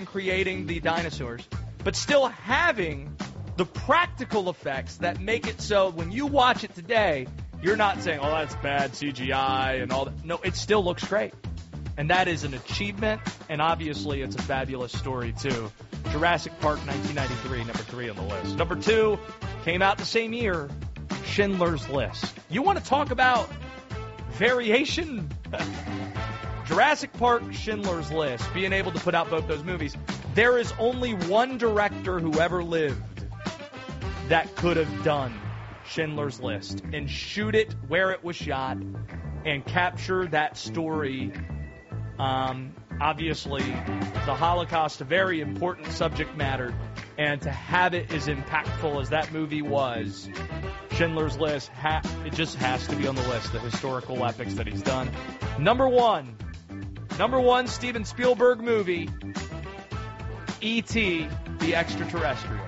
creating the dinosaurs, but still having the practical effects that make it so when you watch it today, you're not saying, oh, that's bad CGI and all that. No, it still looks great. And that is an achievement, and obviously it's a fabulous story, too. Jurassic Park 1993, number 3 on the list. Number 2 came out the same year, Schindler's List. You want to talk about variation? Jurassic Park, Schindler's List, being able to put out both those movies. There is only one director who ever lived that could have done Schindler's List and shoot it where it was shot and capture that story. Obviously, the Holocaust, a very important subject matter, and to have it as impactful as that movie was, Schindler's List, it just has to be on the list, the historical epics that he's done. Number one Steven Spielberg movie, E.T. the Extraterrestrial.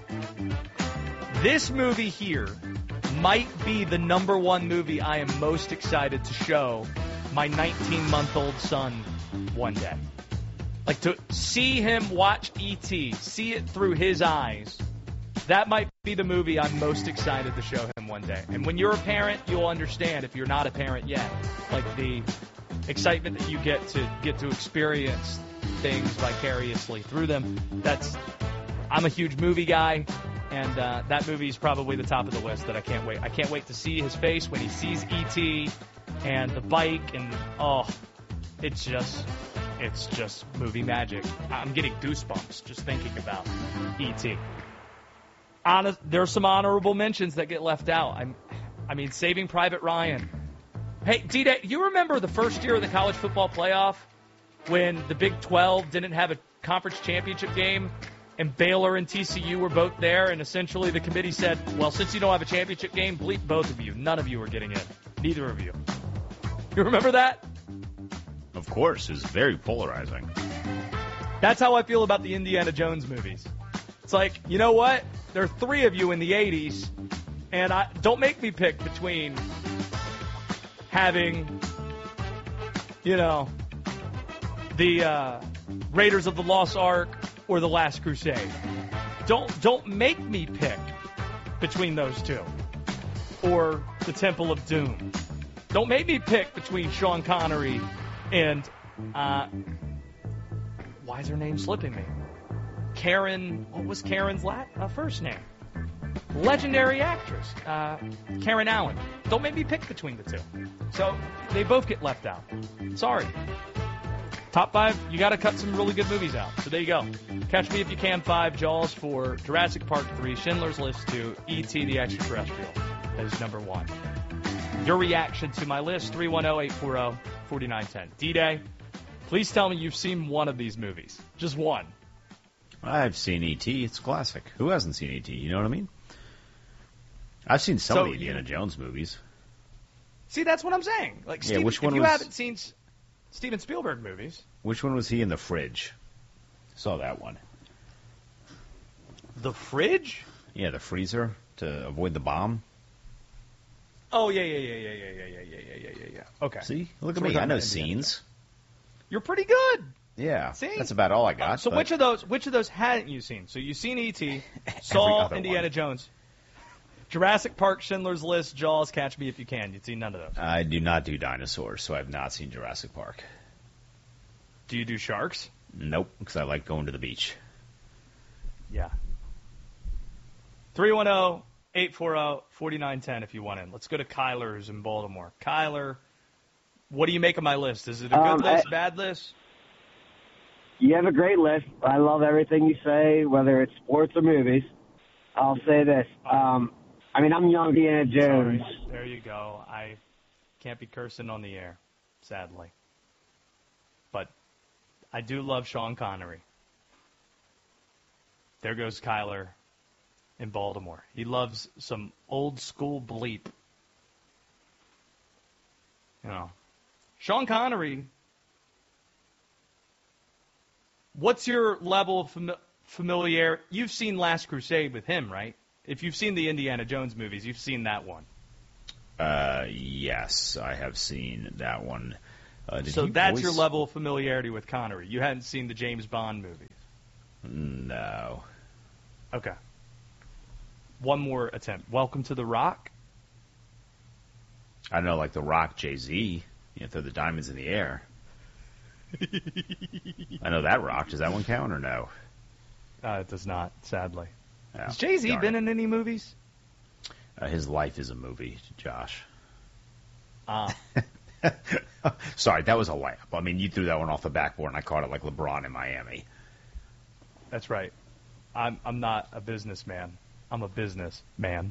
This movie here might be the number one movie I am most excited to show my 19-month-old son one day. Like, to see him watch E.T., see it through his eyes, that might be the movie I'm most excited to show him one day. And when you're a parent, you'll understand, if you're not a parent yet, like the excitement that you get to experience things vicariously through them. I'm a huge movie guy, and that movie is probably the top of the list that I can't wait. I can't wait to see his face when he sees E.T. and the bike, and it's just movie magic. I'm getting goosebumps just thinking about E.T. There's some honorable mentions that get left out. I mean, Saving Private Ryan. Hey, D-Day, you remember the first year of the college football playoff when the Big 12 didn't have a conference championship game and Baylor and TCU were both there, and essentially the committee said, well, since you don't have a championship game, bleep both of you. None of you are getting in. Neither of you. You remember that? Of course. It was very polarizing. That's how I feel about the Indiana Jones movies. It's like, you know what? There are 3 of you in the 80s, and don't make me pick between having, the Raiders of the Lost Ark or The Last Crusade. Don't make me pick between those two. Or The Temple of Doom. Don't make me pick between Sean Connery and, why is her name slipping me? Karen, what was Karen's first name? Legendary actress, Karen Allen. Don't make me pick between the two. So they both get left out. Sorry. Top 5, you got to cut some really good movies out. So there you go. Catch Me If You Can 5, Jaws 4, Jurassic Park 3, Schindler's List 2, E.T. the Extraterrestrial as number 1. Your reaction to my list, 310-840-4910. D-Day, please tell me you've seen one of these movies. Just one. I've seen E.T. It's a classic. Who hasn't seen E.T.? You know what I mean? I've seen some of the Indiana Jones movies. See, that's what I'm saying. Like, yeah, which one if you haven't seen Steven Spielberg movies. Which one was he in the fridge? Saw that one. The fridge? Yeah, the freezer to avoid the bomb. Oh, yeah. Okay. See? Look at me. I know scenes. You're pretty good. Yeah. See? That's about all I got. So which of those hadn't you seen? So you've seen E.T., saw Indiana Jones, Jurassic Park, Schindler's List, Jaws, Catch Me If You Can. You've seen none of those. I do not do dinosaurs, so I have not seen Jurassic Park. Do you do sharks? Nope, because I like going to the beach. Yeah. 310-840-4910 if you want in. Let's go to Kyler's in Baltimore. Kyler, what do you make of my list? Is it a good list, bad list? You have a great list. I love everything you say, whether it's sports or movies. I'll say this. I'm young Indiana Jones. Sorry. There you go. I can't be cursing on the air, sadly. But I do love Sean Connery. There goes Kyler in Baltimore. He loves some old school bleep. Sean Connery, what's your level of familiarity? You've seen Last Crusade with him, right? If you've seen the Indiana Jones movies, you've seen that one. Yes, I have seen that one. So that's your level of familiarity with Connery. You hadn't seen the James Bond movies. No. Okay. One more attempt. Welcome to the Rock. I know, like The Rock, Jay-Z. Throw the diamonds in the air. I know that rock. Does that one count or no? It does not, sadly. Oh, Has Jay-Z been in any movies? His life is a movie, Josh. Ah. Sorry, that was a layup. I mean, you threw that one off the backboard, and I caught it like LeBron in Miami. That's right. I'm not a businessman. I'm a businessman.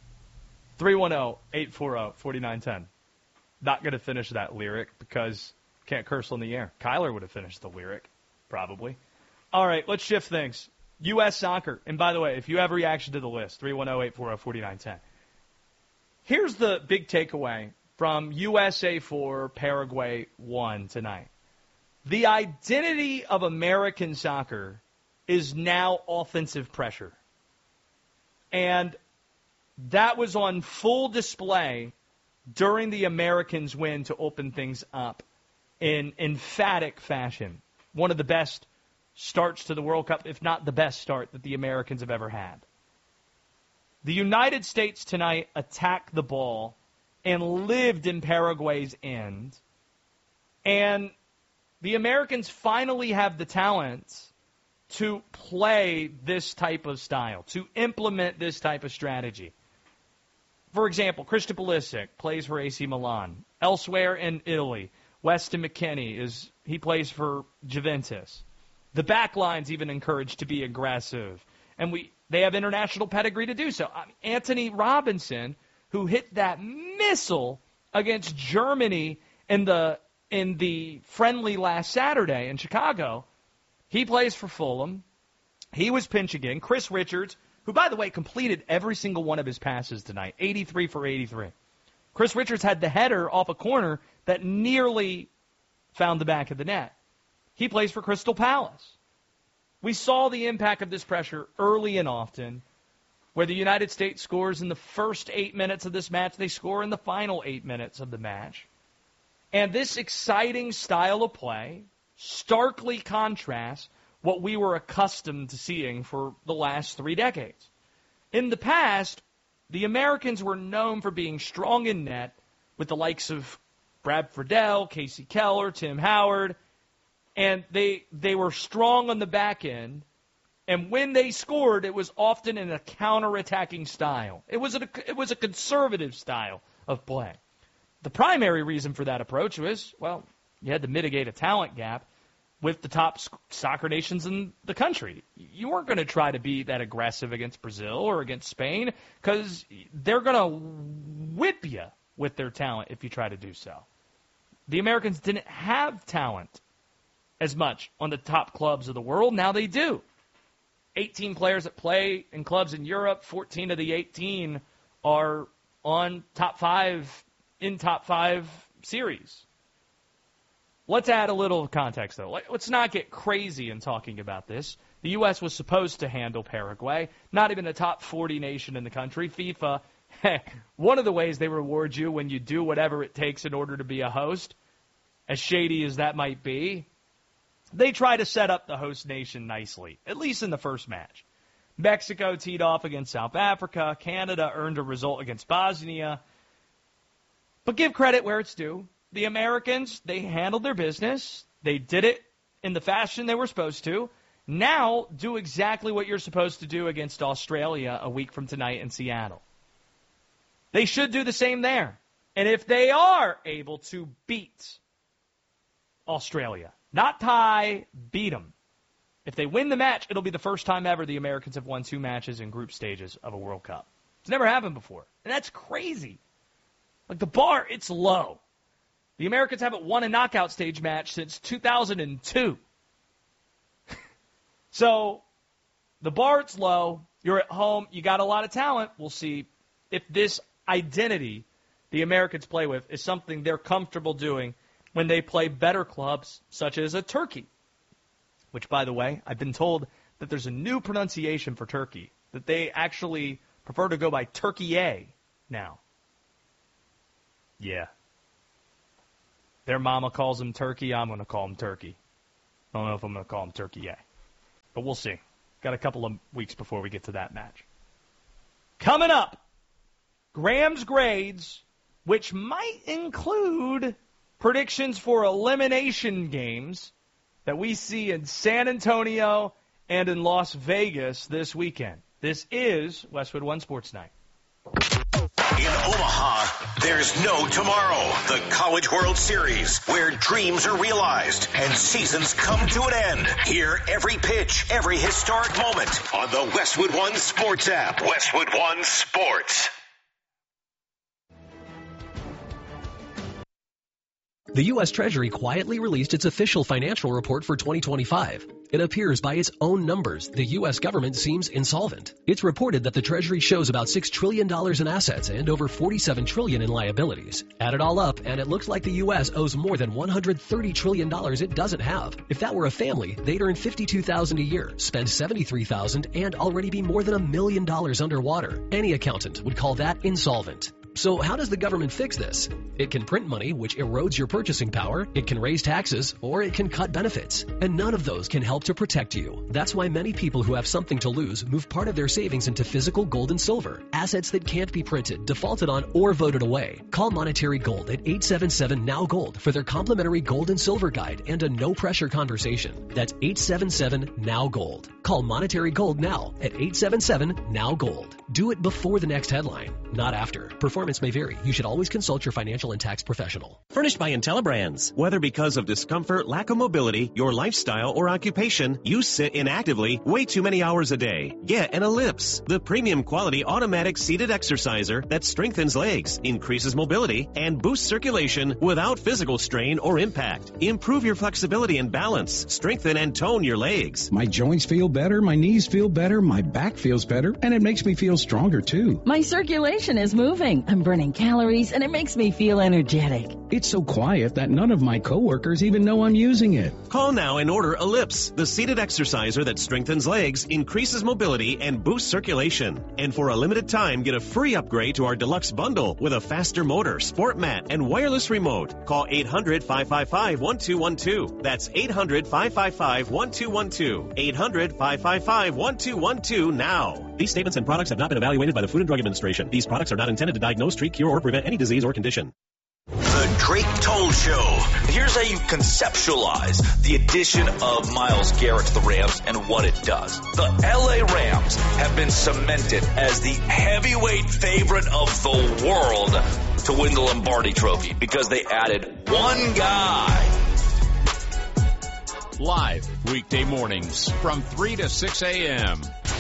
310-840-4910. Not going to finish that lyric because can't curse on the air. Kyler would have finished the lyric, probably. All right, let's shift things. U.S. soccer. And by the way, if you have a reaction to the list, 310-840-4910. Here's the big takeaway from USA 4, Paraguay 1 tonight. The identity of American soccer is now offensive pressure. And that was on full display during the Americans' win to open things up in emphatic fashion. One of the best starts to the World Cup, if not the best start that the Americans have ever had. The United States tonight attacked the ball and lived in Paraguay's end. And the Americans finally have the talent to play this type of style, to implement this type of strategy. For example, Christian Pulisic plays for AC Milan. Elsewhere in Italy, Weston McKennie he plays for Juventus. The back line's even encouraged to be aggressive, and they have international pedigree to do so. Anthony Robinson, who hit that missile against Germany in the friendly last Saturday in Chicago, he plays for Fulham. He was pinching in. Chris Richards, who, by the way, completed every single one of his passes tonight, 83 for 83. Chris Richards had the header off a corner that nearly found the back of the net. He plays for Crystal Palace. We saw the impact of this pressure early and often, where the United States scores in the first 8 minutes of this match. They score in the final 8 minutes of the match. And this exciting style of play starkly contrasts what we were accustomed to seeing for the last 3 decades. In the past, the Americans were known for being strong in net with the likes of Brad Friedel, Casey Keller, Tim Howard, and they were strong on the back end. And when they scored, it was often in a counterattacking style. It was a conservative style of play. The primary reason for that approach was, well, you had to mitigate a talent gap with the top soccer nations in the country. You weren't going to try to be that aggressive against Brazil or against Spain because they're going to whip you with their talent if you try to do so. The Americans didn't have talent as much on the top clubs of the world. Now they do. 18 players that play in clubs in Europe, 14 of the 18 are on top five series. Let's add a little context, though. Let's not get crazy in talking about this. The U.S. was supposed to handle Paraguay, not even a top 40 nation in the country. FIFA, one of the ways they reward you when you do whatever it takes in order to be a host, as shady as that might be, they try to set up the host nation nicely, at least in the first match. Mexico teed off against South Africa. Canada earned a result against Bosnia. But give credit where it's due. The Americans, they handled their business. They did it in the fashion they were supposed to. Now, do exactly what you're supposed to do against Australia a week from tonight in Seattle. They should do the same there. And if they are able to beat Australia, not tie, beat them. If they win the match, it'll be the first time ever the Americans have won 2 matches in group stages of a World Cup. It's never happened before. And that's crazy. Like the bar, it's low. The Americans haven't won a knockout stage match since 2002. So the bar, it's low. You're at home. You got a lot of talent. We'll see if this identity the Americans play with is something they're comfortable doing when they play better clubs such as a Turkey, which, by the way, I've been told that there's a new pronunciation for Turkey, that they actually prefer to go by Turkey now. Yeah. Their mama calls him Turkey. I'm going to call him Turkey. I don't know if I'm going to call him Turkey, but we'll see. Got a couple of weeks before we get to that match. Coming up, Graham's grades, which might include predictions for elimination games that we see in San Antonio and in Las Vegas this weekend. This is Westwood One Sports Night. In Omaha, there's no tomorrow. The College World Series, where dreams are realized and seasons come to an end. Hear every pitch, every historic moment on the Westwood One Sports app. Westwood One Sports. The U.S. Treasury quietly released its official financial report for 2025. It appears by its own numbers, the U.S. government seems insolvent. It's reported that the Treasury shows about $6 trillion in assets and over $47 trillion in liabilities. Add it all up, and it looks like the U.S. owes more than $130 trillion it doesn't have. If that were a family, they'd earn $52,000 a year, spend $73,000, and already be more than $1 million underwater. Any accountant would call that insolvent. So how does the government fix this? It can print money, which erodes your purchasing power, it can raise taxes, or it can cut benefits. And none of those can help to protect you. That's why many people who have something to lose move part of their savings into physical gold and silver, assets that can't be printed, defaulted on, or voted away. Call Monetary Gold at 877-NOW-GOLD for their complimentary gold and silver guide and a no-pressure conversation. That's 877-NOW-GOLD. Call Monetary Gold now at 877-NOW-GOLD. Do it before the next headline, not after. Performance may vary. You should always consult your financial and tax professional. Furnished by IntelliBrands. Whether because of discomfort, lack of mobility, your lifestyle, or occupation, you sit inactively way too many hours a day. Get an Ellipse, the premium quality automatic seated exerciser that strengthens legs, increases mobility, and boosts circulation without physical strain or impact. Improve your flexibility and balance. Strengthen and tone your legs. My joints feel better, my knees feel better, my back feels better, and it makes me feel stronger too. My circulation is moving. I'm burning calories, and it makes me feel energetic. It's so quiet that none of my coworkers even know I'm using it. Call now and order Ellipse, the seated exerciser that strengthens legs, increases mobility, and boosts circulation. And for a limited time, get a free upgrade to our deluxe bundle with a faster motor, sport mat, and wireless remote. Call 800-555-1212. That's 800-555-1212. 800-555-1212 now. These statements and products have not been evaluated by the Food and Drug Administration. These products are not intended to diagnose, treat, cure, or prevent any disease or condition. The Drake Toll Show. Here's how you conceptualize the addition of Myles Garrett to the Rams and what it does. The LA Rams have been cemented as the heavyweight favorite of the world to win the Lombardi Trophy because they added one guy. Live weekday mornings from 3 to 6 a.m.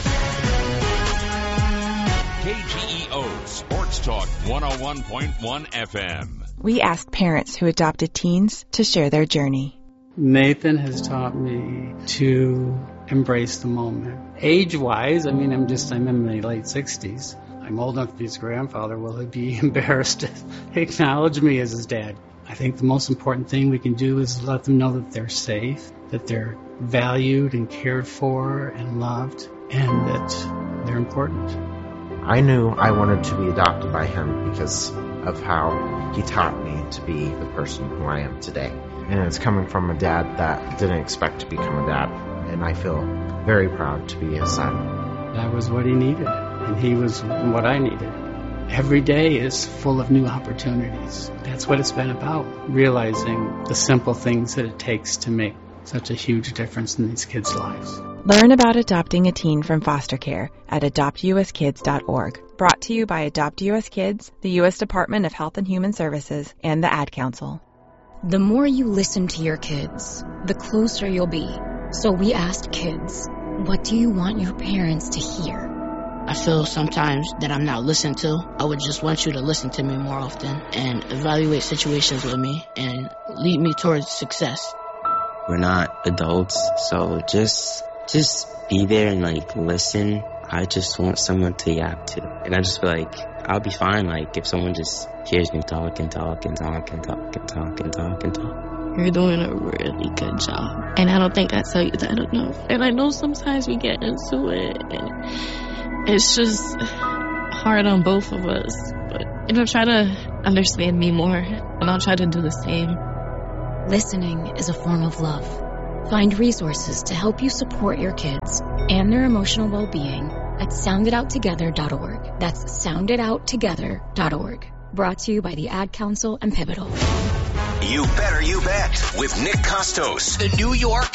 KGEO Sports Talk 101.1 FM. We asked parents who adopted teens to share their journey. Nathan has taught me to embrace the moment. Age-wise, I'm in my late 60s. I'm old enough to be his grandfather. Will he be embarrassed to acknowledge me as his dad? I think the most important thing we can do is let them know that they're safe, that they're valued and cared for and loved, and that they're important. I knew I wanted to be adopted by him because of how he taught me to be the person who I am today. And it's coming from a dad that didn't expect to become a dad, and I feel very proud to be his son. That was what he needed, and he was what I needed. Every day is full of new opportunities. That's what it's been about, realizing the simple things that it takes to make such a huge difference in these kids' lives. Learn about adopting a teen from foster care at adoptuskids.org. Brought to you by Adopt U.S. Kids, the U.S. Department of Health and Human Services, and the Ad Council. The more you listen to your kids, the closer you'll be. So we asked kids, what do you want your parents to hear? I feel sometimes that I'm not listened to. I would just want you to listen to me more often and evaluate situations with me and lead me towards success. We're not adults, so just be there and listen. I just want someone to yap to. And I just feel like I'll be fine if someone just hears me talk and talk and talk and talk and talk and talk and talk. You're doing a really good job. And I don't think I tell you that enough. And I know sometimes we get into it and it's just hard on both of us. But try to understand me more and I'll try to do the same. Listening is a form of love. Find resources to help you support your kids and their emotional well-being at soundidouttogether.org. That's soundidouttogether.org. Brought to you by the Ad Council and Pivotal. You Better You Bet with Nick Costos. The New York